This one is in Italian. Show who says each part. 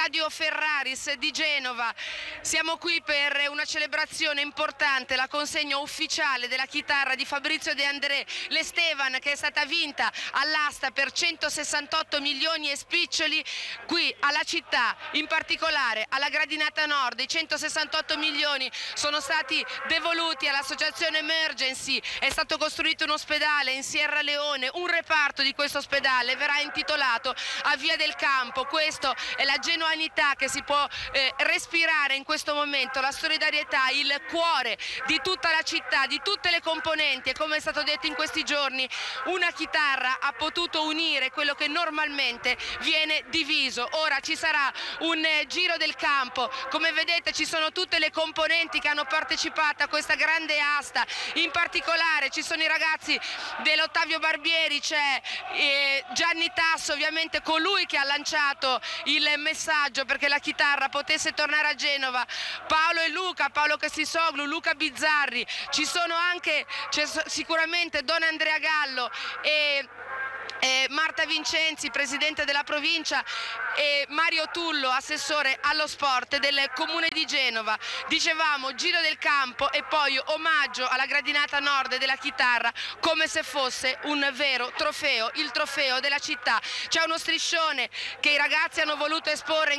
Speaker 1: Stadio Ferraris di Genova. Siamo qui per una celebrazione importante, la consegna ufficiale della chitarra di Fabrizio De André, l'Estevan, che è stata vinta all'asta per 168 milioni e spiccioli qui alla città, in particolare alla Gradinata Nord. I 168 milioni sono stati devoluti all'associazione Emergency, è stato costruito un ospedale in Sierra Leone, un reparto di questo ospedale verrà intitolato a Via del Campo. Questa è la genuinità che si può respirare in questo momento, la solidarietà, il cuore di tutta la città, di tutte le componenti, e come è stato detto in questi giorni, una chitarra ha potuto unire quello che normalmente viene diviso. Ora ci sarà un giro del campo, come vedete ci sono tutte le componenti che hanno partecipato a questa grande asta, in particolare ci sono i ragazzi dell'Ottavio Barbieri, c'è Gianni Tasso, ovviamente colui che ha lanciato il messaggio perché la chitarra potesse tornare a Genova, Paolo e Luca, Paolo Castisoglu, Luca Bizzarri, c'è sicuramente Don Andrea Gallo e Marta Vincenzi, presidente della provincia, e Mario Tullo, assessore allo sport del comune di Genova. Dicevamo giro del campo e poi omaggio alla Gradinata Nord della chitarra, come se fosse un vero trofeo, il trofeo della città. C'è uno striscione che i ragazzi hanno voluto esporre